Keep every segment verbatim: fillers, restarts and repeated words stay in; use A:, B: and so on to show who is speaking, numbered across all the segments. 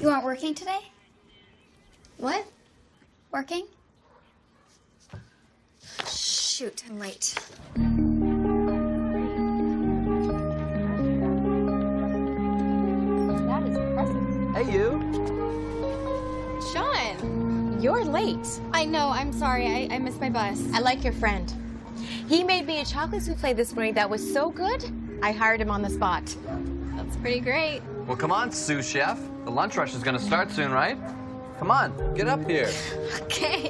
A: You aren't working today?
B: What?
A: Working? Shoot, I'm late.
B: That is impressive.
C: Hey, you.
B: Sean, you're late.
A: I know, I'm sorry. I, I missed my bus.
B: I like your friend. He made me a chocolate souffle this morning that was so good, I hired him on the spot.
A: That's pretty great.
C: Well, come on, sous chef. The lunch rush is gonna start soon, right? Come on, get up here.
A: Okay.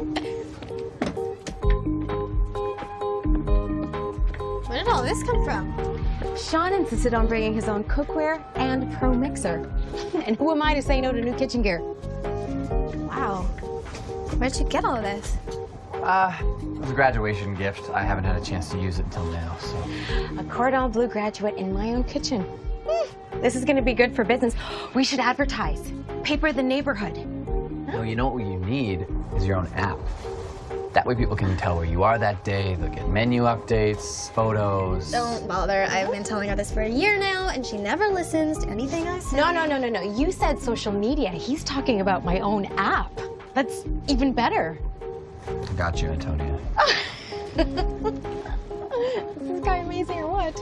B: Where did all this come from? Sean insisted on bringing his own cookware and pro mixer. And who am I to say no to new kitchen gear?
A: Wow. Where'd you get all this?
C: Uh, it was a graduation gift. I haven't had a chance to use it until now, so.
B: A cordon bleu graduate in my own kitchen. Hmm, this is gonna be good for business. We should advertise. Paper the neighborhood.
C: No, you know what you need is your own app. That way people can tell where you are that day. They'll get menu updates, photos.
D: Don't bother. I've been telling her this for a year now, and she never listens to anything I say.
B: No, no, no, no, no. You said social media. He's talking about my own app. That's even better.
C: I got you, Antonia.
B: Is this guy amazing or what?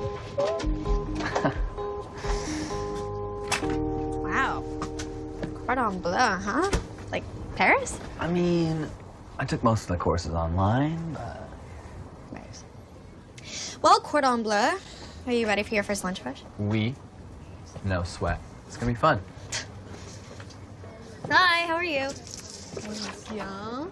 D: Wow. Cordon bleu, huh? Like Paris?
C: I mean, I took most of the courses online, but...
D: Nice. Well, cordon bleu, are you ready for your first lunch rush?
C: We, no sweat. It's gonna be fun.
D: Hi, how are you?
B: Yeah.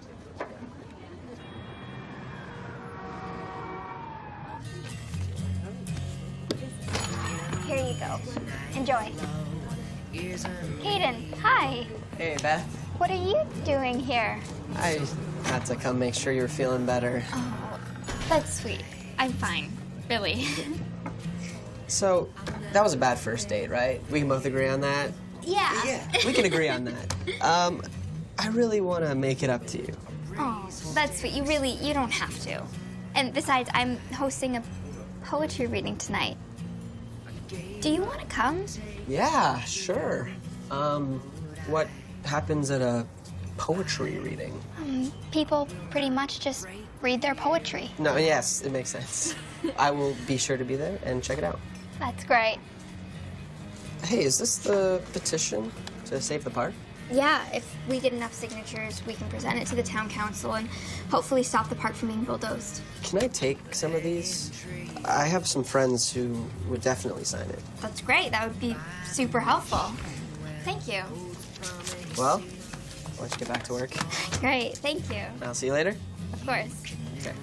A: Here you go. Enjoy. Hayden, hi.
E: Hey, Beth.
A: What are you doing here?
E: I had to come make sure you were feeling better.
A: Oh, that's sweet. I'm fine, really.
E: So, that was a bad first date, right? We can both agree on that?
A: Yeah.
E: Yeah, we can agree on that. Um, I really want to make it up to you.
A: Oh, that's sweet. You really, you don't have to. And besides, I'm hosting a poetry reading tonight. Do you want to come?
E: Yeah, sure. Um, what happens at a poetry reading?
A: Um, people pretty much just read their poetry.
E: No, yes, it makes sense. I will be sure to be there and check it out.
A: That's great.
E: Hey, is this the petition to save the park?
A: Yeah, if we get enough signatures, we can present it to the town council and hopefully stop the park from being bulldozed.
E: Can I take some of these? I have some friends who would definitely sign it.
A: That's great. That would be super helpful. Thank you.
E: Well, I'll let you get back to work.
A: Great. Thank you.
E: I'll see you later.
A: Of course.
E: Okay.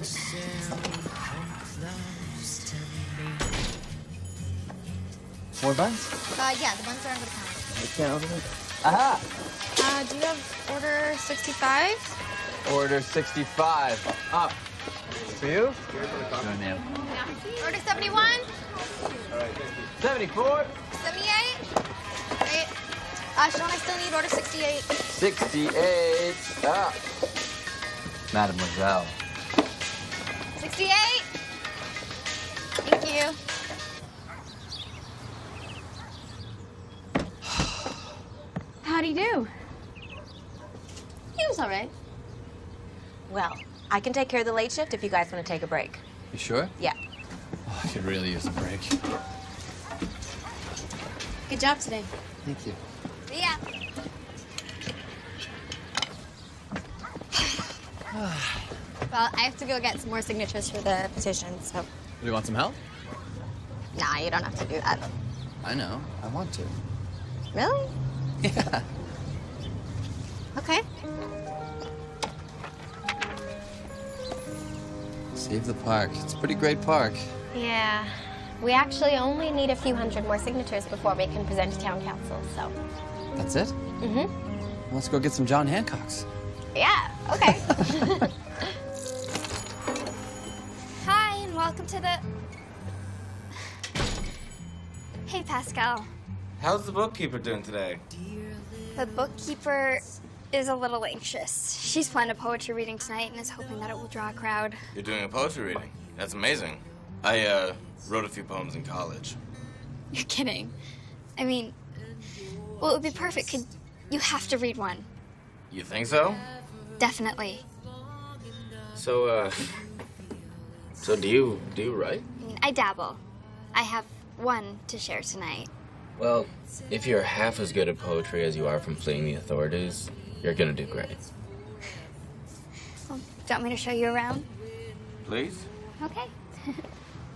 C: More buns?
D: Uh, yeah, the buns are under the counter.
C: Yeah, over there. Aha!
D: Uh, do you have order sixty-five?
C: Order sixty-five. Up. For you? Good man.
D: Order seventy-one?
C: seventy-four.
D: seventy-eight? Great. Uh, Sean, I still need order sixty-eight.
C: sixty-eight. Up. Mademoiselle.
D: sixty-eight? Thank you.
B: How'd he do?
D: He was all right.
B: Well, I can take care of the late shift if you guys want to take a break.
C: You sure?
B: Yeah.
C: Oh, I could really use a break.
D: Good job today.
C: Thank you.
D: See ya. Well, I have to go get some more signatures for the petition, so...
C: Do you want some help?
D: Nah, you don't have to do that.
C: I know. I want to.
D: Really?
C: Yeah.
D: Okay.
C: Save the park. It's a pretty great park.
D: Yeah. We actually only need a few hundred more signatures before we can present to town council, so...
C: That's it?
D: Mm-hmm.
C: Well, let's go get some John Hancocks.
D: Yeah, okay.
A: Hi, and welcome to the... Hey, Pascal.
F: How's the bookkeeper doing today?
A: The bookkeeper is a little anxious. She's planned a poetry reading tonight and is hoping that it will draw a crowd.
F: You're doing a poetry reading? That's amazing. I, uh, wrote a few poems in college.
A: You're kidding. I mean, Well, it would be perfect. Could you have to read one?
F: You think so?
A: Definitely.
F: So, uh... So do you, do you write?
A: I mean, I dabble. I have one to share tonight.
F: Well, if you're half as good at poetry as you are from fleeing the authorities, you're gonna do great.
A: Well, do you want me to show you around?
F: Please?
A: Okay.